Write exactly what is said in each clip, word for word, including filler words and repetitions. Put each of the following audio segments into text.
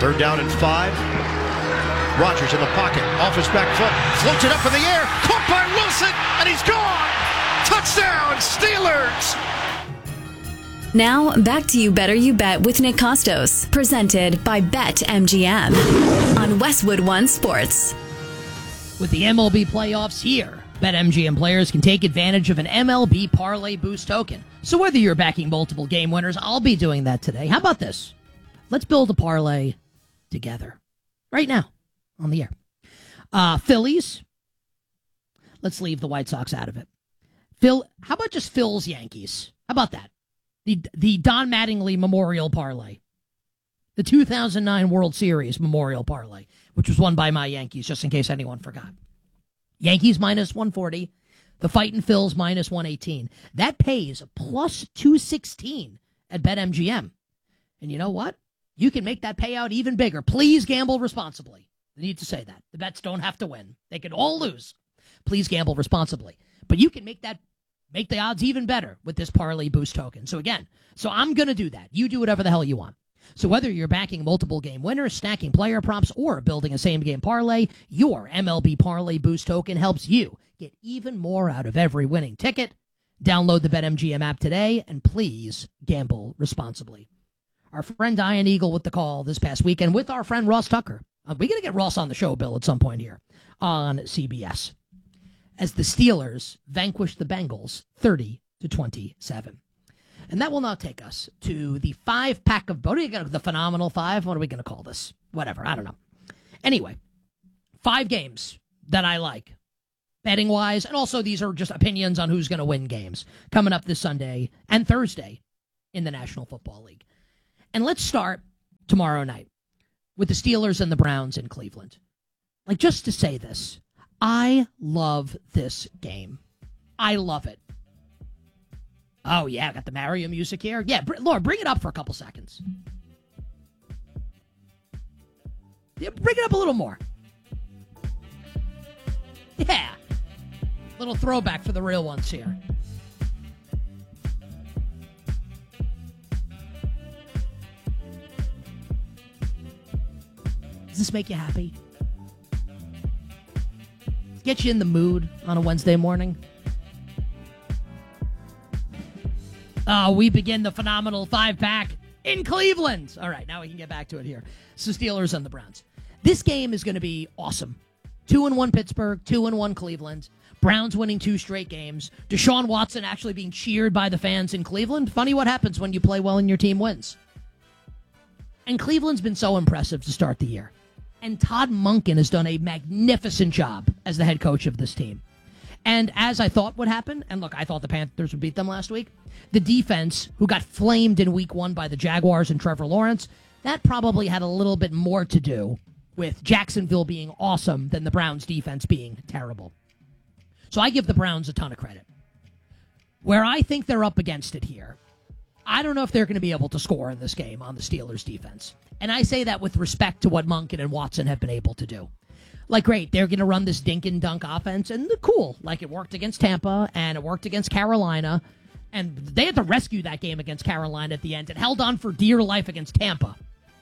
Third down and five. Rodgers in the pocket, off his back foot, floats it up in the air, caught by Wilson, and he's gone! Touchdown, Steelers! Now, back to You Better You Bet with Nick Costos, presented by BetMGM on Westwood One Sports. With the M L B playoffs here, BetMGM players can take advantage of an M L B Parlay Boost token. So whether you're backing multiple game winners, I'll be doing that today. How about this? Let's build a parlay together right now on the air. Uh, Phillies. Let's leave the White Sox out of it. Phil, how about just Phil's Yankees? How about that? The the Don Mattingly Memorial Parlay. The two thousand nine World Series Memorial Parlay, which was won by my Yankees, just in case anyone forgot. Yankees minus one forty. The Fightin' Phils minus one eighteen. That pays plus two sixteen at BetMGM. And you know what? You can make that payout even bigger. Please gamble responsibly. I need to say that. The bets don't have to win. They can all lose. Please gamble responsibly. But you can make that make the odds even better with this Parlay Boost token. So again, so I'm going to do that. You do whatever the hell you want. So whether you're backing multiple game winners, stacking player props, or building a same-game parlay, your M L B Parlay Boost token helps you get even more out of every winning ticket. Download the BetMGM app today, and please gamble responsibly. Our friend Ian Eagle with the call this past weekend with our friend Ross Tucker. Uh, we got to get Ross on the show, Bill, at some point here on C B S. As the Steelers vanquish the Bengals thirty to twenty-seven. And that will now take us to the five pack of, what are you going to, the phenomenal five? What are we going to call this? Whatever, I don't know. Anyway, five games that I like, betting wise, and also these are just opinions on who's going to win games coming up this Sunday and Thursday in the National Football League. And let's start tomorrow night with the Steelers and the Browns in Cleveland. Like, just to say this, I love this game. I love it. Oh, yeah, I got the Mario music here. Yeah, br- Laura, bring it up for a couple seconds. Yeah, bring it up a little more. Yeah. Little throwback for the real ones here. Does this make you happy? Get you in the mood on a Wednesday morning? Uh, we begin the phenomenal five-pack in Cleveland. All right, now we can get back to it here. So Steelers and the Browns. This game is going to be awesome. Two and one Pittsburgh, two and one Cleveland. Browns winning two straight games. Deshaun Watson actually being cheered by the fans in Cleveland. Funny what happens when you play well and your team wins. And Cleveland's been so impressive to start the year. And Todd Monken has done a magnificent job as the head coach of this team. And as I thought would happen, and look, I thought the Panthers would beat them last week, the defense, who got flamed in week one by the Jaguars and Trevor Lawrence, that probably had a little bit more to do with Jacksonville being awesome than the Browns' defense being terrible. So I give the Browns a ton of credit. Where I think they're up against it here, I don't know if they're going to be able to score in this game on the Steelers' defense. And I say that with respect to what Monken and Watson have been able to do. Like, great, they're going to run this dink and dunk offense, and cool. Like, it worked against Tampa, and it worked against Carolina, and they had to rescue that game against Carolina at the end and held on for dear life against Tampa.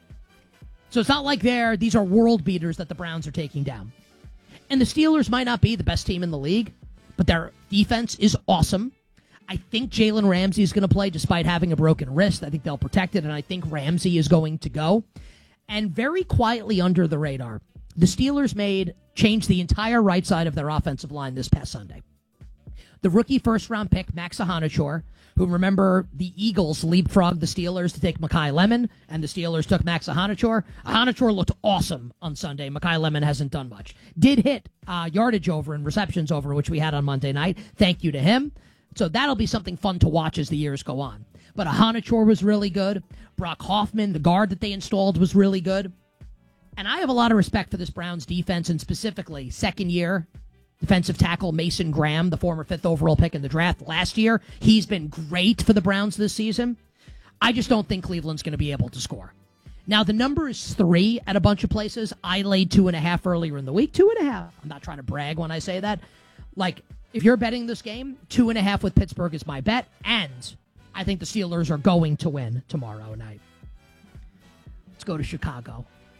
So it's not like they're, these are world beaters that the Browns are taking down. And the Steelers might not be the best team in the league, but their defense is awesome. I think Jalen Ramsey is going to play despite having a broken wrist. I think they'll protect it, and I think Ramsey is going to go. And very quietly under the radar, the Steelers made changed the entire right side of their offensive line this past Sunday. The rookie first-round pick, Max Ahanachour, who, remember, the Eagles leapfrogged the Steelers to take Mekhi Lemon, and the Steelers took Max Ahanachour. Ahanachour looked awesome on Sunday. Mekhi Lemon hasn't done much. Did hit uh, yardage over and receptions over, which we had on Monday night. Thank you to him. So that'll be something fun to watch as the years go on. But Ahanachour was really good. Brock Hoffman, the guard that they installed, was really good. And I have a lot of respect for this Browns defense, and specifically second-year defensive tackle Mason Graham, the former fifth overall pick in the draft last year. He's been great for the Browns this season. I just don't think Cleveland's going to be able to score. Now, the number is three at a bunch of places. I laid two and a half earlier in the week. Two and a half. I'm not trying to brag when I say that. Like, if you're betting this game, two and a half with Pittsburgh is my bet, and I think the Steelers are going to win tomorrow night. Let's go to Chicago.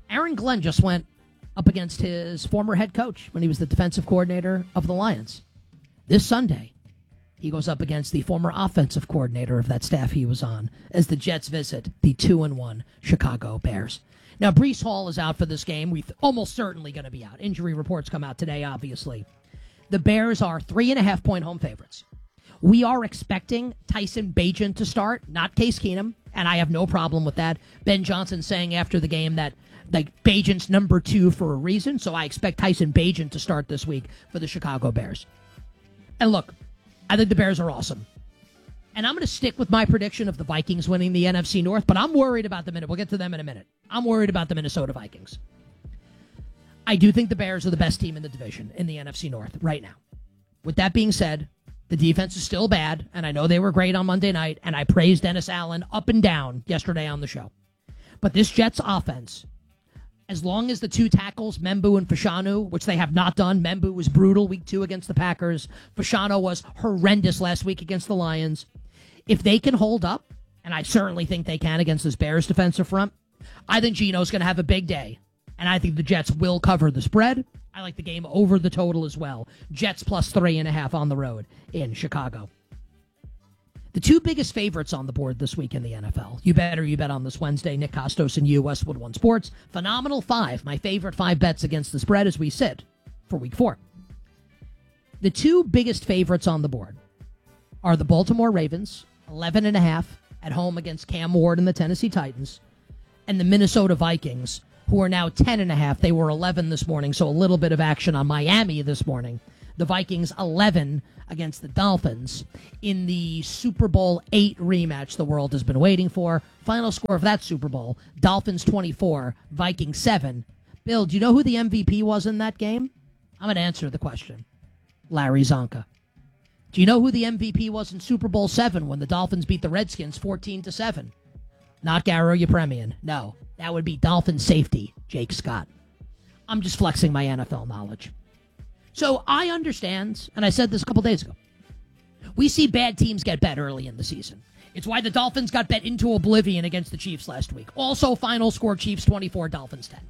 Aaron Glenn just went up against his former head coach when he was the defensive coordinator of the Lions. This Sunday, he goes up against the former offensive coordinator of that staff he was on as the Jets visit the two and one Chicago Bears. Now, Breece Hall is out for this game. We're almost certainly going to be out. Injury reports come out today, obviously. The Bears are three and a half point home favorites. We are expecting Tyson Bagent to start, not Case Keenum, and I have no problem with that. Ben Johnson saying after the game that like Bagent's number two for a reason, so I expect Tyson Bagent to start this week for the Chicago Bears. And look, I think the Bears are awesome. And I'm going to stick with my prediction of the Vikings winning the N F C North, but I'm worried about the minute. We'll get to them in a minute. I'm worried about the Minnesota Vikings. I do think the Bears are the best team in the division in the N F C North right now. With that being said, the defense is still bad, and I know they were great on Monday night, and I praised Dennis Allen up and down yesterday on the show. But this Jets offense, as long as the two tackles, Membu and Fashanu, which they have not done, Membu was brutal week two against the Packers. Fashanu was horrendous last week against the Lions. If they can hold up, and I certainly think they can against this Bears defensive front, I think Geno's going to have a big day. And I think the Jets will cover the spread. I like the game over the total as well. Jets plus three and a half on the road in Chicago. The two biggest favorites on the board this week in the N F L. You bet or you bet on this Wednesday. Nick Costos and you, Westwood One Sports. Phenomenal five. My favorite five bets against the spread as we sit for week four. The two biggest favorites on the board are the Baltimore Ravens, eleven and a half at home against Cam Ward and the Tennessee Titans, and the Minnesota Vikings, who are now ten and a half. They were eleven this morning, so a little bit of action on Miami this morning. The Vikings eleven against the Dolphins in the Super Bowl eight rematch the world has been waiting for. Final score of that Super Bowl, Dolphins twenty-four, Vikings seven. Bill, do you know who the M V P was in that game? I'm going to answer the question. Larry Zonka. Do you know who the M V P was in Super Bowl seven when the Dolphins beat the Redskins fourteen to seven? Not Garo Yepremian. No, that would be Dolphin safety, Jake Scott. I'm just flexing my N F L knowledge. So I understand, and I said this a couple days ago, we see bad teams get bet early in the season. It's why the Dolphins got bet into oblivion against the Chiefs last week. Also, final score, Chiefs twenty-four, Dolphins ten.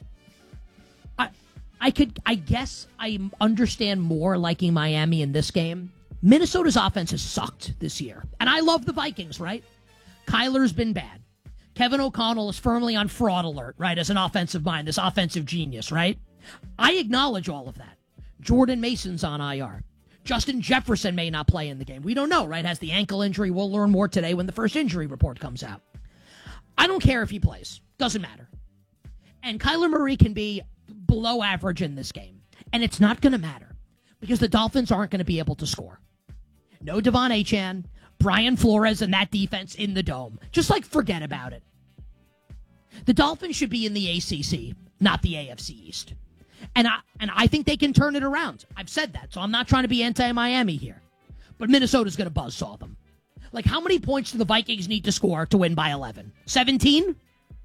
I, I could, I guess I understand more liking Miami in this game. Minnesota's offense has sucked this year. And I love the Vikings, right? Kyler's been bad. Kevin O'Connell is firmly on fraud alert, right, as an offensive mind, this offensive genius, right? I acknowledge all of that. Jordan Mason's on I R. Justin Jefferson may not play in the game. We don't know, right? Has the ankle injury. We'll learn more today when the first injury report comes out. I don't care if he plays. Doesn't matter. And Kyler Murray can be below average in this game. And it's not going to matter because the Dolphins aren't going to be able to score. No Devon Achane, Brian Flores and that defense in the dome. Just like forget about it. The Dolphins should be in the A C C, not the A F C East. And I and I think they can turn it around. I've said that, so I'm not trying to be anti-Miami here. But Minnesota's going to buzzsaw them. Like, how many points do the Vikings need to score to win by eleven? seventeen?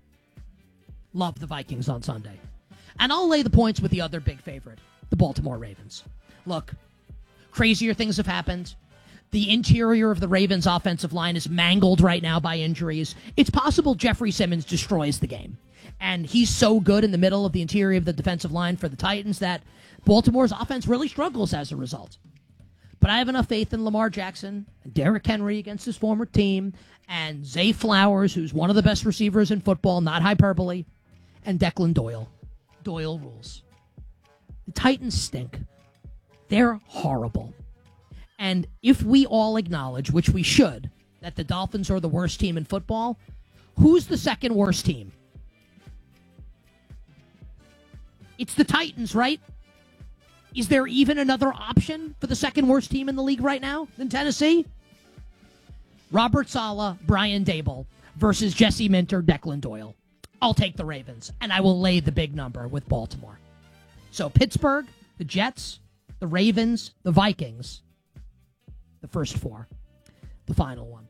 Love the Vikings on Sunday. And I'll lay the points with the other big favorite, the Baltimore Ravens. Look, crazier things have happened. The interior of the Ravens' offensive line is mangled right now by injuries. It's possible Jeffrey Simmons destroys the game. And he's so good in the middle of the interior of the defensive line for the Titans that Baltimore's offense really struggles as a result. But I have enough faith in Lamar Jackson and Derrick Henry against his former team and Zay Flowers, who's one of the best receivers in football, not hyperbole, and Declan Doyle. Doyle rules. The Titans stink. They're horrible. And if we all acknowledge, which we should, that the Dolphins are the worst team in football, who's the second worst team? It's the Titans, right? Is there even another option for the second worst team in the league right now than Tennessee? Robert Saleh, Brian Dable versus Jesse Minter, Declan Doyle. I'll take the Ravens, and I will lay the big number with Baltimore. So Pittsburgh, the Jets, the Ravens, the Vikings, the first four, the final one.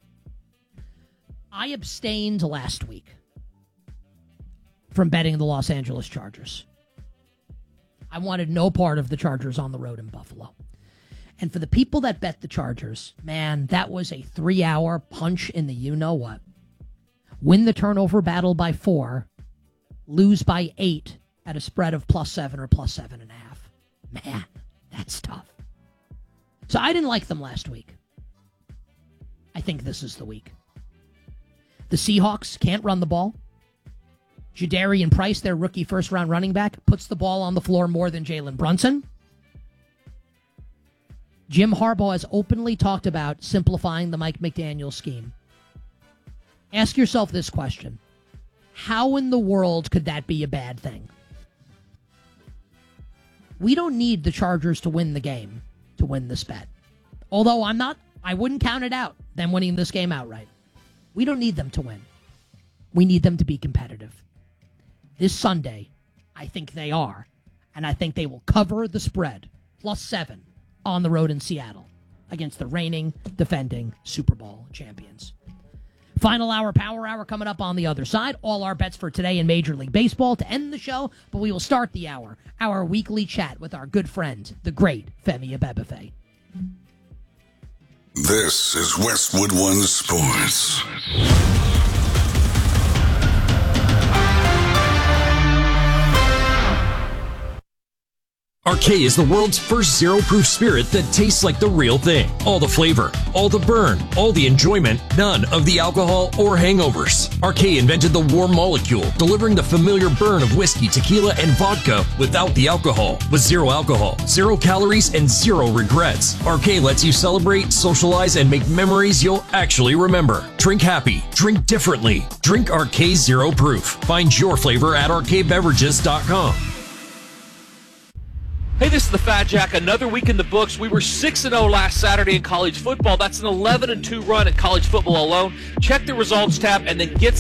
I abstained last week from betting the Los Angeles Chargers. I wanted no part of the Chargers on the road in Buffalo. And for the people that bet the Chargers, man, that was a three-hour punch in the you-know-what. Win the turnover battle by four, lose by eight at a spread of plus seven or plus seven and a half. Man, that's tough. So I didn't like them last week. I think this is the week. The Seahawks can't run the ball. Jadarian Price, their rookie first-round running back, puts the ball on the floor more than Jalen Brunson. Jim Harbaugh has openly talked about simplifying the Mike McDaniel scheme. Ask yourself this question. How in the world could that be a bad thing? We don't need the Chargers to win the game to win this bet. Although I'm not, I wouldn't count it out, them winning this game outright. We don't need them to win. We need them to be competitive. This Sunday, I think they are. And I think they will cover the spread, plus seven, on the road in Seattle against the reigning, defending Super Bowl champions. Final hour, power hour coming up on the other side. All our bets for today in Major League Baseball to end the show, but we will start the hour, our weekly chat with our good friend, the great Femi Abebefe. This is Westwood One Sports. Arcade is the world's first zero-proof spirit that tastes like the real thing. All the flavor, all the burn, all the enjoyment, none of the alcohol or hangovers. Arcade invented the warm molecule, delivering the familiar burn of whiskey, tequila, and vodka without the alcohol. With zero alcohol, zero calories, and zero regrets. Arcade lets you celebrate, socialize, and make memories you'll actually remember. Drink happy. Drink differently. Drink Arcade Zero Proof. Find your flavor at arcade beverages dot com. Hey, this is the Fat Jack. Another week in the books. We were six and oh last Saturday in college football. That's an eleven and two run in college football alone. Check the results tab and then get